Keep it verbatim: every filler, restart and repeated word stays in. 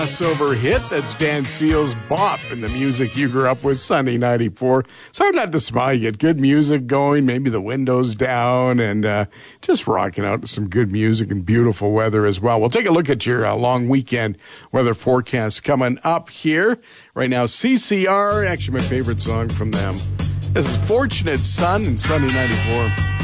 Crossover hit. That's Dan Seal's Bop and the music you grew up with, Sunny ninety-four. It's hard not to smile. You get good music going, maybe the windows down, and uh, just rocking out to some good music and beautiful weather as well. We'll take a look at your uh, long weekend weather forecast coming up here. Right now, C C R, actually my favorite song from them. This is Fortunate Son and Sunny ninety-four.